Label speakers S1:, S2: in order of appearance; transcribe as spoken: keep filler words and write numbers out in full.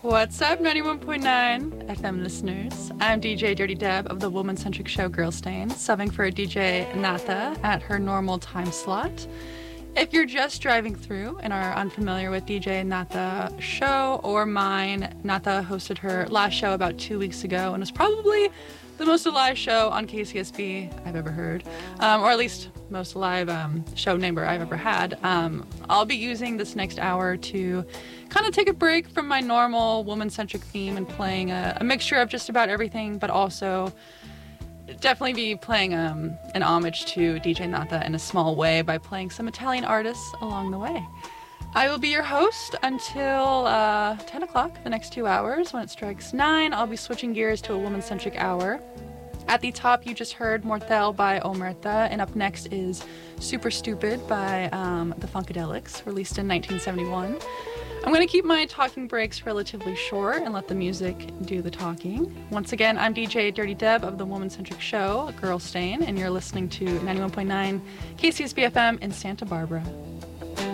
S1: What's up, ninety-one point nine F M listeners? I'm D J Dirty Deb of the woman-centric show Girlstain, subbing for D J Natha at her normal time slot. If you're just driving through and are unfamiliar with D J Natha's show or mine, Natha hosted her last show about two weeks ago and was probably the most alive show on K C S B I've ever heard, um, or at least most alive um, show neighbor I've ever had. Um, I'll be using this next hour to kind of take a break from my normal woman-centric theme and playing a, a mixture of just about everything, but also definitely be playing um, an homage to D J Natha in a small way by playing some Italian artists along the way. I will be your host until uh, ten o'clock, the next two hours. When it strikes nine, I'll be switching gears to a woman-centric hour. At the top, you just heard Mortel by Omerta, and up next is Super Stupid by um, the Funkadelics, released in nineteen seventy-one. I'm going to keep my talking breaks relatively short and let the music do the talking. Once again, I'm D J Dirty Deb of the woman-centric show Girlstain, and you're listening to ninety-one point nine K C S B F M in Santa Barbara.